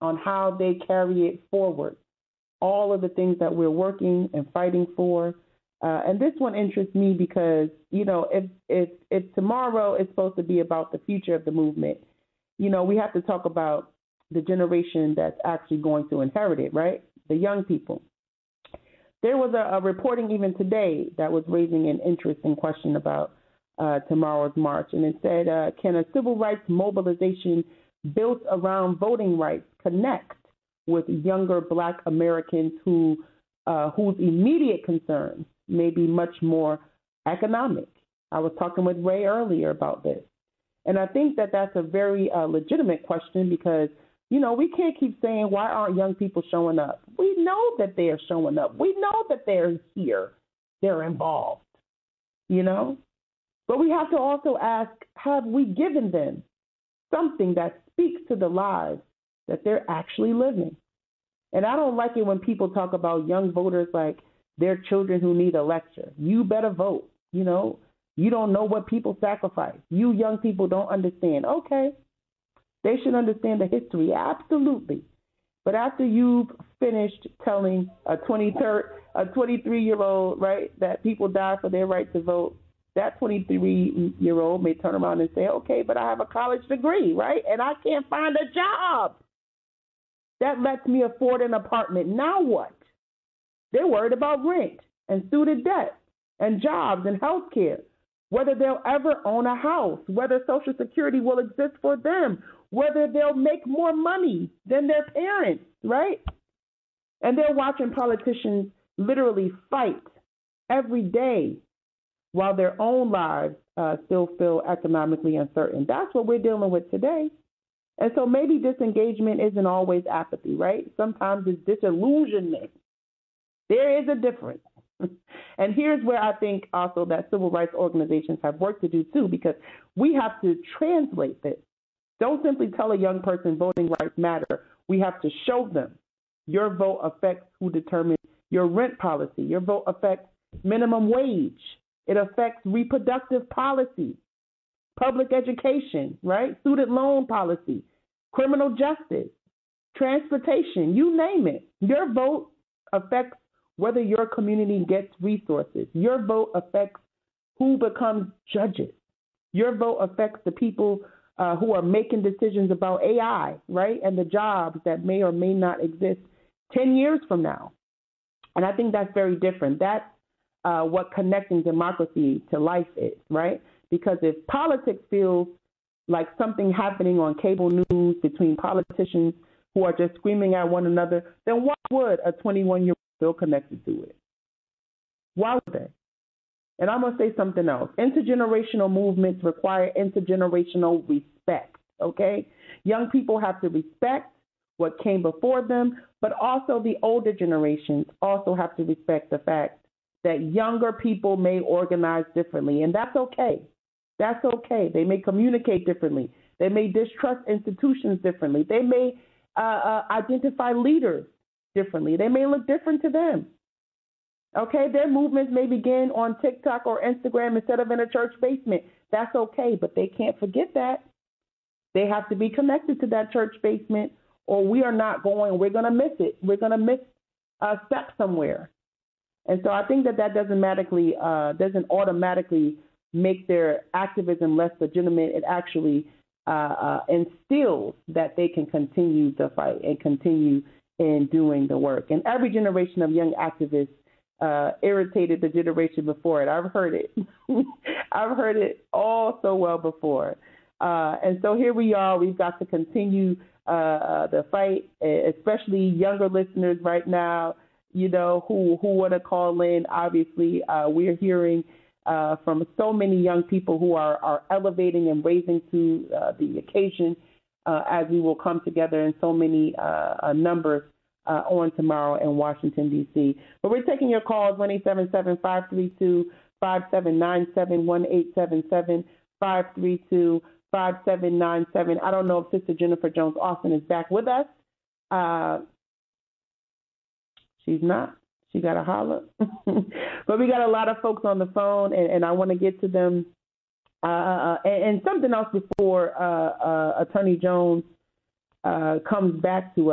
on how they carry it forward. All of the things that we're working and fighting for. And this one interests me because, if tomorrow is supposed to be about the future of the movement, we have to talk about the generation that's actually going to inherit it, right? The young people. There was a reporting even today that was raising an interest and question about tomorrow's march. And it said, can a civil rights mobilization built around voting rights connect with younger Black Americans whose immediate concerns may be much more economic? I was talking with Ray earlier about this. And I think that that's a very legitimate question because, we can't keep saying, why aren't young people showing up? We know that they are showing up. We know that they're here. They're involved, But we have to also ask, have we given them something that speaks to the lives that they're actually living? And I don't like it when people talk about young voters like they're children who need a lecture. You better vote. You don't know what people sacrifice. You young people don't understand. Okay. They should understand the history, absolutely. But after you've finished telling a 23-year-old, right, that people die for their right to vote, that 23-year-old may turn around and say, okay, but I have a college degree, right, and I can't find a job. That lets me afford an apartment. Now what? They're worried about rent and student debt and jobs and health care, whether they'll ever own a house, whether Social Security will exist for them, whether they'll make more money than their parents, right? And they're watching politicians literally fight every day while their own lives still feel economically uncertain. That's what we're dealing with today. And so maybe disengagement isn't always apathy, right? Sometimes it's disillusionment. There is a difference. And here's where I think also that civil rights organizations have work to do too, because we have to translate this. Don't simply tell a young person voting rights matter. We have to show them your vote affects who determines your rent policy. Your vote affects minimum wage. It affects reproductive policy, public education, right? Student loan policy, criminal justice, transportation, you name it. Your vote affects whether your community gets resources. Your vote affects who becomes judges. Your vote affects the people who are making decisions about AI, right, and the jobs that may or may not exist 10 years from now. And I think that's very different. That's what connecting democracy to life is, right? Because if politics feels like something happening on cable news between politicians who are just screaming at one another, then why would a 21-year-old feel connected to it? Why would they? And I'm going to say something else. Intergenerational movements require intergenerational respect, okay? Young people have to respect what came before them, but also the older generations also have to respect the fact that younger people may organize differently, and that's okay. That's okay. They may communicate differently. They may distrust institutions differently. They may identify leaders differently. They may look different to them. Okay, their movements may begin on TikTok or Instagram instead of in a church basement. That's okay, but they can't forget that. They have to be connected to that church basement, or we are not going. We're going to miss it. We're going to miss a step somewhere. And so I think that doesn't automatically make their activism less legitimate. It actually instills that they can continue the fight and continue in doing the work. And every generation of young activists irritated the generation before it. I've heard it. I've heard it all so well before. And so here we are. We've got to continue the fight, especially younger listeners right now, who want to call in. Obviously, we're hearing from so many young people who are elevating and raising to the occasion as we will come together in so many numbers on tomorrow in Washington, D.C. But we're taking your calls, 1-877-532-5797, 1-877-532-5797. I don't know if Sister Jennifer Jones-Austin is back with us. She's not. She got to holler. But we got a lot of folks on the phone, and I want to get to them. And something else before Attorney Jones comes back to us.